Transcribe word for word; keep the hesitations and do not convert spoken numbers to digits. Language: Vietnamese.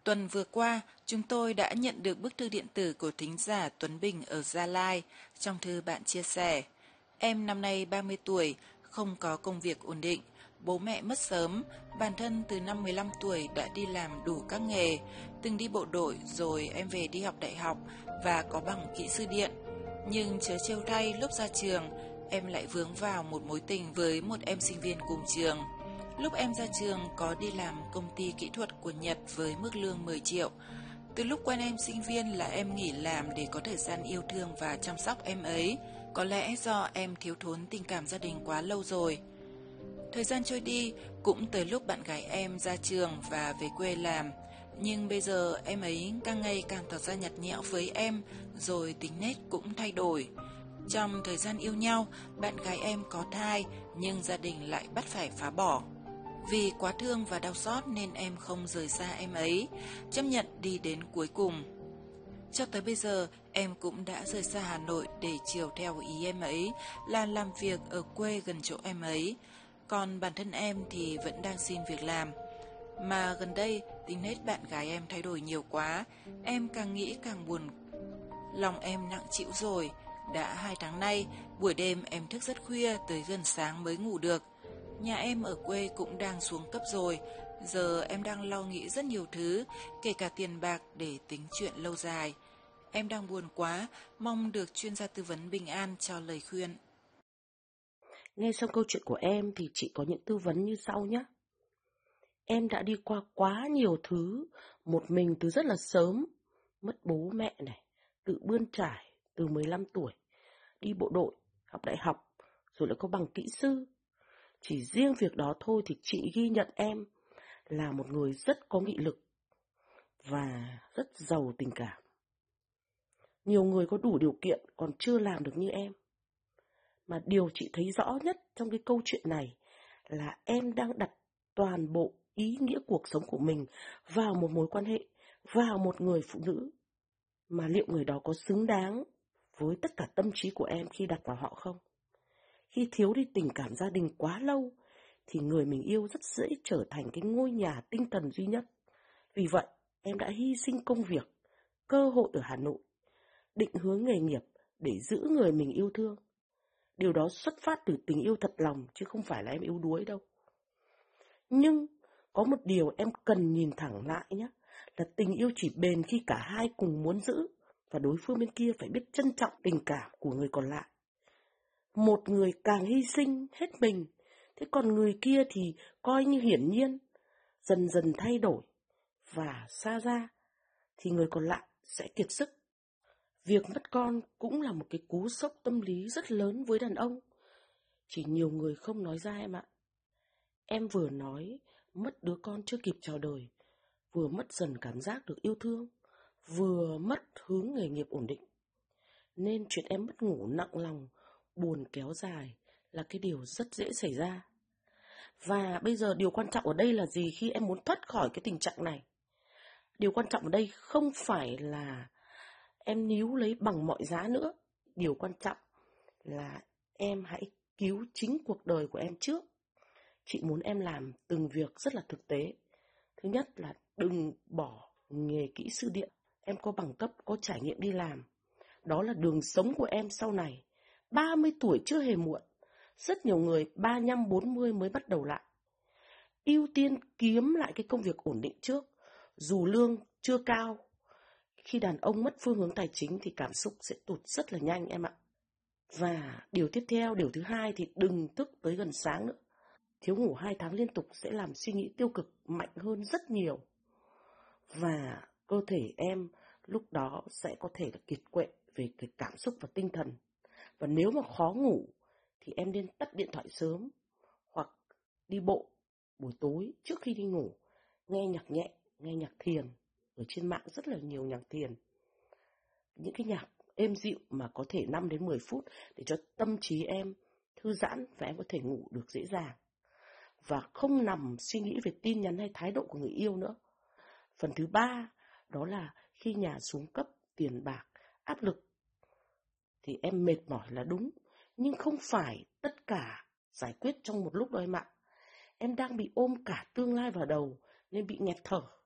Tuần vừa qua, chúng tôi đã nhận được bức thư điện tử của thính giả Tuấn Bình ở Gia Lai. Trong thư bạn chia sẻ, em năm nay ba mươi tuổi, không có công việc ổn định, bố mẹ mất sớm, bản thân từ năm mười lăm tuổi đã đi làm đủ các nghề, từng đi bộ đội rồi em về đi học đại học và có bằng kỹ sư điện. Nhưng chớ trêu thay, lúc ra trường, em lại vướng vào một mối tình với một em sinh viên cùng trường. Lúc em ra trường có đi làm công ty kỹ thuật của Nhật với mức lương mười triệu. Từ lúc quen em sinh viên là em nghỉ làm để có thời gian yêu thương và chăm sóc em ấy. Có lẽ do em thiếu thốn tình cảm gia đình quá lâu rồi. Thời gian trôi đi, cũng tới lúc bạn gái em ra trường và về quê làm. Nhưng bây giờ em ấy càng ngày càng tỏ ra nhạt nhẽo với em, rồi tính nết cũng thay đổi. Trong thời gian yêu nhau, bạn gái em có thai, nhưng gia đình lại bắt phải phá bỏ. Vì quá thương và đau xót nên em không rời xa em ấy, chấp nhận đi đến cuối cùng. Cho tới bây giờ, em cũng đã rời xa Hà Nội để chiều theo ý em ấy là làm việc ở quê gần chỗ em ấy. Còn bản thân em thì vẫn đang xin việc làm. Mà gần đây, tính nết bạn gái em thay đổi nhiều quá, em càng nghĩ càng buồn. Lòng em nặng trĩu rồi, đã hai tháng nay, buổi đêm em thức rất khuya tới gần sáng mới ngủ được. Nhà em ở quê cũng đang xuống cấp rồi, giờ em đang lo nghĩ rất nhiều thứ, kể cả tiền bạc để tính chuyện lâu dài. Em đang buồn quá, mong được chuyên gia tư vấn bình an cho lời khuyên. Nghe xong câu chuyện của em thì chị có những tư vấn như sau nhé. Em đã đi qua quá nhiều thứ, một mình từ rất là sớm, mất bố mẹ này, tự bươn trải từ mười lăm tuổi, đi bộ đội, học đại học, rồi lại có bằng kỹ sư. Chỉ riêng việc đó thôi thì chị ghi nhận em là một người rất có nghị lực và rất giàu tình cảm. Nhiều người có đủ điều kiện còn chưa làm được như em. Mà điều chị thấy rõ nhất trong cái câu chuyện này là em đang đặt toàn bộ ý nghĩa cuộc sống của mình vào một mối quan hệ, vào một người phụ nữ. Mà liệu người đó có xứng đáng với tất cả tâm trí của em khi đặt vào họ không? Khi thiếu đi tình cảm gia đình quá lâu, thì người mình yêu rất dễ trở thành cái ngôi nhà tinh thần duy nhất. Vì vậy, em đã hy sinh công việc, cơ hội ở Hà Nội, định hướng nghề nghiệp để giữ người mình yêu thương. Điều đó xuất phát từ tình yêu thật lòng, chứ không phải là em yếu đuối đâu. Nhưng có một điều em cần nhìn thẳng lại nhé, là tình yêu chỉ bền khi cả hai cùng muốn giữ, và đối phương bên kia phải biết trân trọng tình cảm của người còn lại. Một người càng hy sinh hết mình, thế còn người kia thì coi như hiển nhiên, dần dần thay đổi và xa ra, thì người còn lại sẽ kiệt sức. Việc mất con cũng là một cái cú sốc tâm lý rất lớn với đàn ông. Chỉ nhiều người không nói ra em ạ. Em vừa nói mất đứa con chưa kịp chào đời, vừa mất dần cảm giác được yêu thương, vừa mất hướng nghề nghiệp ổn định. Nên chuyện em mất ngủ nặng lòng, buồn kéo dài là cái điều rất dễ xảy ra. Và bây giờ điều quan trọng ở đây là gì khi em muốn thoát khỏi cái tình trạng này? Điều quan trọng ở đây không phải là em níu lấy bằng mọi giá nữa. Điều quan trọng là em hãy cứu chính cuộc đời của em trước. Chị muốn em làm từng việc rất là thực tế. Thứ nhất là đừng bỏ nghề kỹ sư điện. Em có bằng cấp, có trải nghiệm đi làm. Đó là đường sống của em sau này. ba mươi tuổi chưa hề muộn. Rất nhiều người ba mươi lăm bốn mươi mới bắt đầu lại. Ưu tiên kiếm lại cái công việc ổn định trước. Dù lương chưa cao, khi đàn ông mất phương hướng tài chính thì cảm xúc sẽ tụt rất là nhanh em ạ. Và điều tiếp theo, điều thứ hai thì đừng thức tới gần sáng nữa. Thiếu ngủ hai tháng liên tục sẽ làm suy nghĩ tiêu cực mạnh hơn rất nhiều. Và cơ thể em lúc đó sẽ có thể là kiệt quệ về cái cảm xúc và tinh thần. Và nếu mà khó ngủ thì em nên tắt điện thoại sớm, hoặc đi bộ buổi tối trước khi đi ngủ, nghe nhạc nhẹ, nghe nhạc thiền. Ở trên mạng rất là nhiều nhạc thiền, những cái nhạc êm dịu mà có thể năm đến mười phút để cho tâm trí em thư giãn và em có thể ngủ được dễ dàng. Và không nằm suy nghĩ về tin nhắn hay thái độ của người yêu nữa. Phần thứ ba, đó là khi nhà xuống cấp, tiền bạc, áp lực thì em mệt mỏi là đúng, nhưng không phải tất cả giải quyết trong một lúc đâu em ạ. Em đang bị ôm cả tương lai vào đầu nên bị nghẹt thở.